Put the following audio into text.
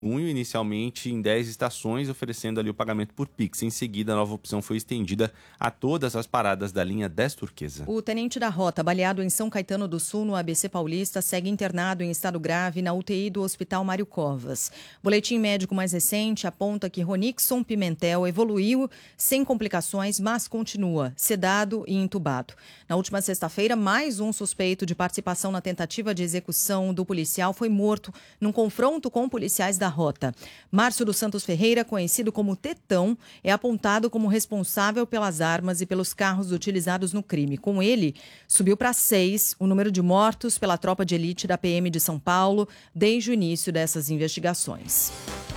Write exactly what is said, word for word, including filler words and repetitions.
junho, inicialmente em dez estações, oferecendo ali o pagamento por Pix. Em seguida, a nova opção foi estendida a todas as paradas da linha dez Turquesa. O tenente da Rota, baleado em São Caetano do Sul, no A B C Paulista, segue internado em estado grave na U T I do Hospital Mário Covas. Boletim médico mais recente aponta que Ronixon Pimentel evoluiu sem complicações, mas continua sedado e entubado. Na última sexta-feira, mais um suspeito de participação na tentativa de execução do policial foi morto num confronto com policiais da Rota. Márcio dos Santos Ferreira, conhecido como Tetão, é apontado como responsável pelas armas e pelos carros utilizados no crime. Com ele, subiu para seis o número de mortos pela tropa de elite da P M de São Paulo desde o início dessas investigações.